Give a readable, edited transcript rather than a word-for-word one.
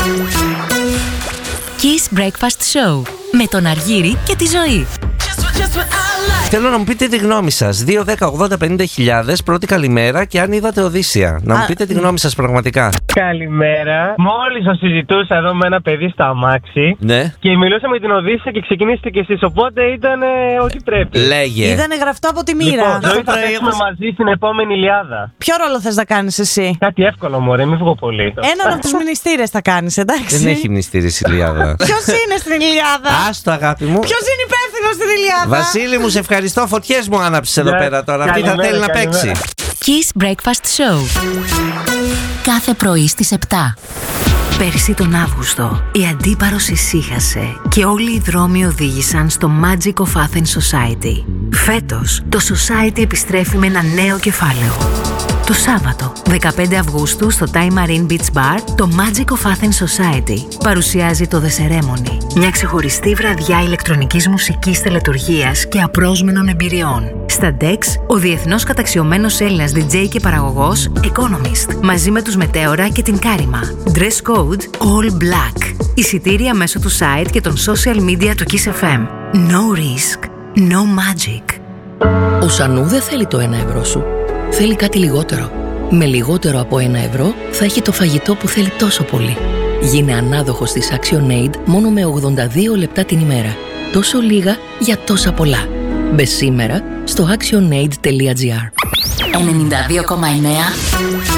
Kiss Breakfast Show με τον Αργύρη και τη Ζωή. Θέλω να μου πείτε τη γνώμη σας. 2-10-80-50.000, πρώτη καλημέρα, και αν είδατε Οδύσσια. Να μου πείτε τη γνώμη σας πραγματικά. Καλημέρα. Μόλις το συζητούσα εδώ με ένα παιδί στο αμάξι. Ναι. Και μιλούσαμε για την Οδύσσια και ξεκινήσετε κι εσείς. Οπότε ήταν ό,τι πρέπει. Λέγε. Ήτανε γραφτό από τη μοίρα. Λοιπόν, Ζωή, θα παίξουμε μαζί στην επόμενη Ιλιάδα. Ποιο ρόλο θες να κάνεις εσύ? Κάτι εύκολο, μωρέ, μην βγω πολύ. Έναν από τους μνηστήρες θα κάνεις, εντάξει? Δεν έχει μνηστήρες η Ιλιάδα. Ποιος είναι στην Ιλιάδα? Άστο, αγάπη μου. Ποιος είναι υπεύθυνος στην Ιλιάδα? Βασίλη μου, σε ευχαριστώ. Φωτιές μου άναψες εδώ πέρα τώρα. Αυτή θα θέλει να παίξει. Kiss Breakfast Show. Κάθε πρωί στις 7. Πέρσι τον Αύγουστο η Αντίπαρος ησύχασε και όλοι οι δρόμοι οδήγησαν στο Magic of Athens Society. Φέτος το Society επιστρέφει με ένα νέο κεφάλαιο. Το Σάββατο, 15 Αυγούστου, στο Thai Marine Beach Bar, το Magic of Athens Society παρουσιάζει το The Ceremony, μια ξεχωριστή βραδιά ηλεκτρονικής μουσικής, τελετουργίας και απρόσμενων εμπειριών. Στα Dex, ο διεθνώς καταξιωμένος Έλληνας DJ και παραγωγός Economist, μαζί με τους Μετέωρα και την Κάριμα. Dress code All Black. Εισιτήρια μέσω του site και των social media του Kiss FM. No risk, no magic. Ο Σανού δεν θέλει το 1 ευρώ σου. Θέλει κάτι λιγότερο. Με λιγότερο από 1 ευρώ θα έχει το φαγητό που θέλει τόσο πολύ. Γίνε ανάδοχος της ActionAid μόνο με 82 λεπτά την ημέρα. Τόσο λίγα για τόσα πολλά. Μπε σήμερα στο actionaid.gr. 92,9